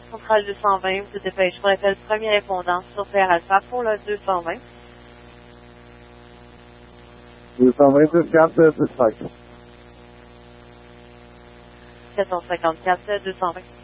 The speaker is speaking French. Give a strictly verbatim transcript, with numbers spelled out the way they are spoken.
Centrale deux cent vingt, vous dépêche pour l'appel premier répondant sur P R Alpha pour le deux cent vingt. deux cent vingt, deux cent quatre, deux cent cinq. sept cent cinquante-quatre, deux cent vingt.